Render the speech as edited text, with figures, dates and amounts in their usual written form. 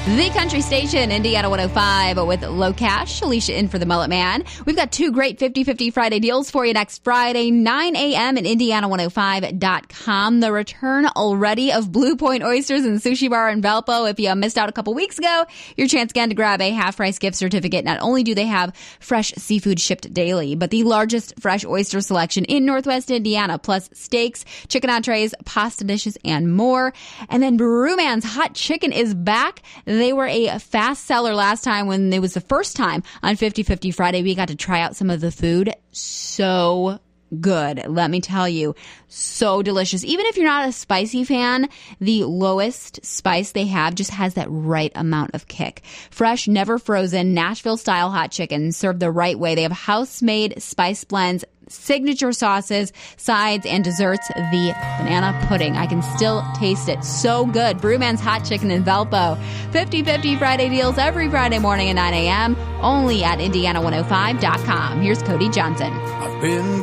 The country station, Indiana 105, with Low Cash. Alicia in for the Mullet Man. We've got two great 50-50 Friday deals for you next Friday, 9 a.m. at Indiana105.com. The return already of Blue Point Oysters and Sushi Bar in Valpo. If you missed out a couple weeks ago, your chance again to grab a half-price gift certificate. Not only do they have fresh seafood shipped daily, but the largest fresh oyster selection in Northwest Indiana, plus steaks, chicken entrees, pasta dishes, and more. And then Brewman's Hot Chicken is back. They were a fast seller last time when it was the first time on 50-50 Friday. We got to try out some of the food. So good. Let me tell you, so delicious. Even if you're not a spicy fan, the lowest spice they have just has that right amount of kick. Fresh, never frozen, Nashville-style hot chicken served the right way. They have house-made spice blends, signature sauces, sides, and desserts. The banana pudding, I can still taste it. So good. Brewman's Hot Chicken in Valpo. 50-50 Friday deals every Friday morning at 9 a.m. only at Indiana105.com. Here's Cody Johnson. I've been